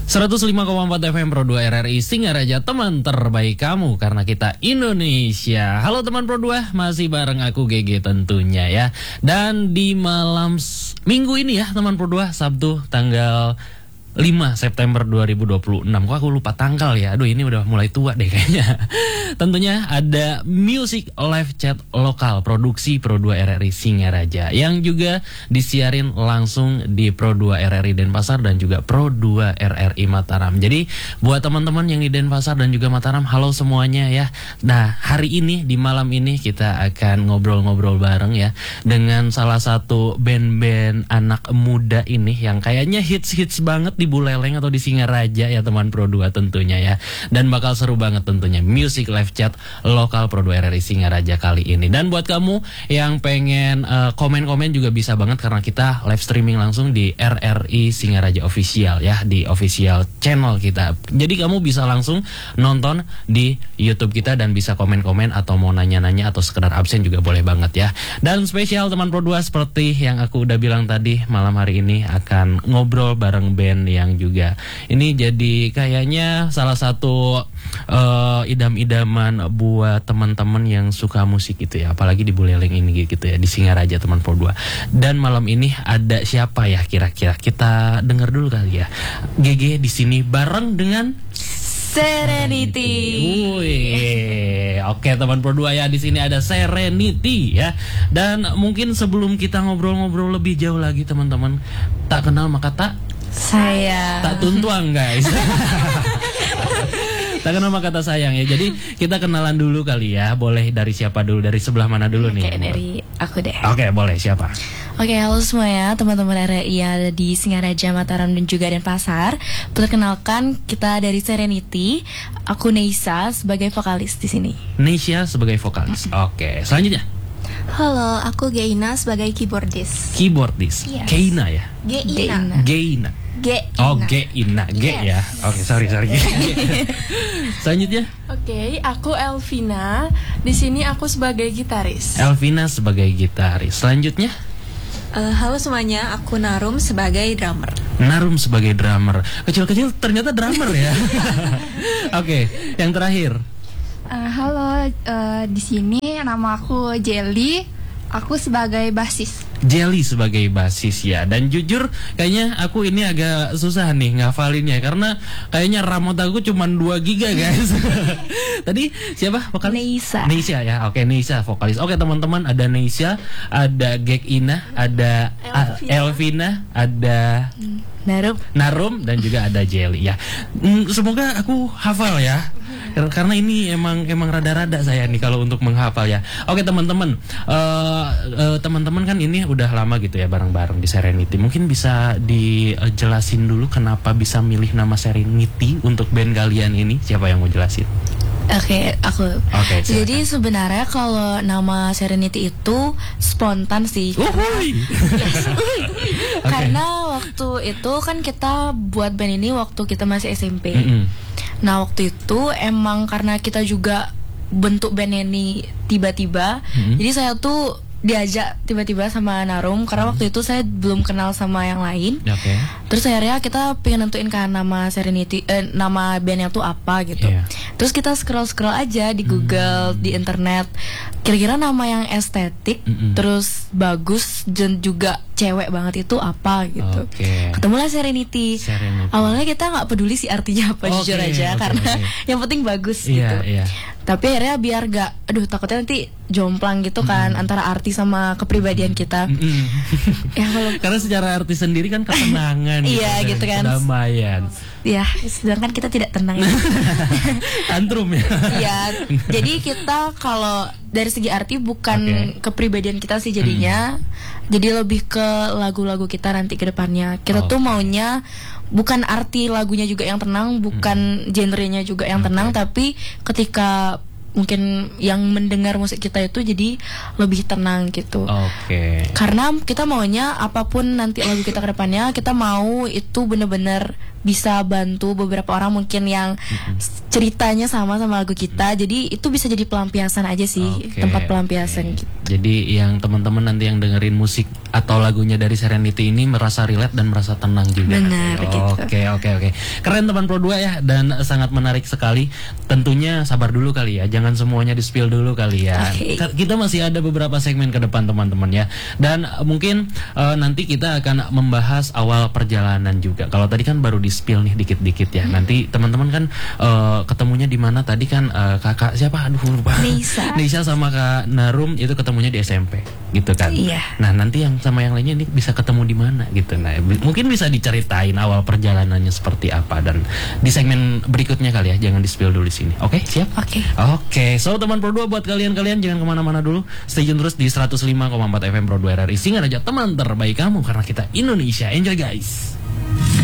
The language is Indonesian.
105,4 FM Pro 2 RRI Singaraja, teman terbaik kamu karena kita Indonesia. Halo teman Pro 2, masih bareng aku GG tentunya ya. Dan di malam minggu ini ya teman Pro 2, Sabtu tanggal 5 September 2026. Kok aku lupa tanggal ya. Aduh, ini udah mulai tua deh kayaknya. Tentunya ada Music Live Chat lokal produksi Pro 2 RRI Singaraja yang juga disiarin langsung di Pro 2 RRI Denpasar dan juga Pro 2 RRI Mataram. Jadi buat teman-teman yang di Denpasar dan juga Mataram, halo semuanya ya. Nah, hari ini di malam ini kita akan ngobrol-ngobrol bareng ya dengan salah satu band-band anak muda ini yang kayaknya hits-hits banget di Buleleng atau di Singaraja ya teman Pro 2 tentunya ya. Dan bakal seru banget tentunya Music Live Chat lokal Pro 2 RRI Singaraja kali ini. Dan buat kamu yang pengen komen-komen juga bisa banget karena kita live streaming langsung di RRI Singaraja Official ya, di official channel kita. Jadi kamu bisa langsung nonton di YouTube kita dan bisa komen-komen atau mau nanya-nanya atau sekedar absen juga boleh banget ya. Dan spesial teman Pro 2 seperti yang aku udah bilang tadi, malam hari ini akan ngobrol bareng band yang juga ini jadi kayaknya salah satu idam-idaman buat teman-teman yang suka musik gitu ya, apalagi di Buleleng ini gitu ya, di Singaraja teman Pro 2. Dan malam ini ada siapa ya kira-kira? Kita dengar dulu kali ya. GG di sini bareng dengan Serenity. Oke teman Pro 2 ya, di sini ada Serenity ya. Dan mungkin sebelum kita ngobrol-ngobrol lebih jauh lagi teman-teman, tak kenal maka tak sayang. Tak tuntuang guys. Tak kenal maka kata sayang ya. Jadi kita kenalan dulu kali ya. Boleh dari siapa dulu? Dari sebelah mana dulu nih? Oke, dari aku deh. Oke, boleh. Siapa? Oke, halo semuanya teman-teman RRI yang ada di Singaraja, Mataram dan juga Denpasar. Perkenalkan, kita dari Serenity. Aku Neisa sebagai vokalis di sini. Neisa sebagai vokalis. Oke, selanjutnya. Halo, aku Geina sebagai keyboardist. Keyboardist. Yes. Keina ya? Geina. Geina. Geina. Oh, Geina. Ge Yes. ya. Oke, sorry. Selanjutnya. Oke, aku Elvina. Di sini aku sebagai gitaris. Elvina sebagai gitaris. Selanjutnya. Halo semuanya, aku Narum sebagai drummer. Narum sebagai drummer. Kecil-kecil ternyata drummer ya. Oke, yang terakhir. Halo, di sini nama aku Jelly. Aku sebagai basis. Jelly sebagai basis ya. Dan jujur kayaknya aku ini agak susah nih ngafalinnya karena kayaknya RAM otakku cuma 2 giga guys. Tadi siapa vokalis? Neisa ya. Oke, Neisa vokalis. Oke teman-teman, ada Neisa, ada Geina, ada Elvina, ada Narum dan juga ada Jelly ya. Semoga aku hafal ya. Karena ini emang rada-rada saya nih kalau untuk menghafal ya. Oke teman-teman, teman-teman kan ini udah lama gitu ya bareng-bareng di Serenity. Mungkin bisa dijelasin dulu kenapa bisa milih nama Serenity untuk band kalian ini. Siapa yang mau jelasin? Oke, aku. Oke, jadi sebenarnya kalau nama Serenity itu spontan sih. Karena waktu itu kan kita buat band ini waktu kita masih SMP. Nah waktu itu emang karena kita juga bentuk band ini tiba-tiba, jadi saya tuh diajak tiba-tiba sama Narum karena waktu itu saya belum kenal sama yang lain. Terus akhirnya kita pengen nentuin kan nama Serenity, nama bandnya tuh apa gitu. Terus kita scroll aja di Google, di internet, kira-kira nama yang estetik, terus bagus dan juga cewek banget itu apa gitu. Ketemulah Serenity. Awalnya kita nggak peduli sih artinya apa, jujur aja karena yang penting bagus gitu. Tapi akhirnya biar gak, takutnya nanti jomplang gitu kan antara arti sama kepribadian kita. Ya karena secara arti sendiri kan ketenangan. Iya gitu kan. Kedamaian. Ya, sedangkan kita tidak tenang. Tantrum ya. Iya, jadi kita kalau dari segi arti bukan kepribadian kita sih jadinya. Jadi lebih ke lagu-lagu kita nanti ke depannya. Kita tuh maunya bukan arti lagunya juga yang tenang, bukan genrenya juga yang tenang, tapi ketika mungkin yang mendengar musik kita itu jadi lebih tenang gitu. Karena kita maunya apapun nanti lagu kita ke depannya, kita mau itu bener-bener bisa bantu beberapa orang mungkin yang ceritanya sama lagu kita. Jadi itu bisa jadi pelampiasan aja sih, tempat pelampiasan gitu. Jadi yang teman-teman nanti yang dengerin musik atau lagunya dari Serenity ini merasa relate dan merasa tenang juga. Benar, gitu. Oke. Keren teman Pro 2 ya, dan sangat menarik sekali. Tentunya sabar dulu kali ya, jangan semuanya di-spill dulu kali ya. Kita masih ada beberapa segmen ke depan teman-teman ya. Dan mungkin nanti kita akan membahas awal perjalanan juga. Kalau tadi kan baru di-spill nih dikit-dikit ya. Nanti teman-teman kan ketemunya di mana tadi kan, kakak siapa? Aduh lupa. Neisa sama Kak Narum itu ketemunya di SMP gitu kan. Iya. Nah, nanti yang sama yang lainnya ini bisa ketemu di mana gitu. Nah, mungkin bisa diceritain awal perjalanannya seperti apa, dan di segmen berikutnya kali ya, jangan di-spill dulu di sini. Oke, siap? Oke. So teman Pro 2, buat kalian jangan kemana-mana dulu. Stay tune terus di 105,4 FM Pro 2 RRI Singaraja, teman terbaik kamu, karena kita Indonesia. Enjoy guys.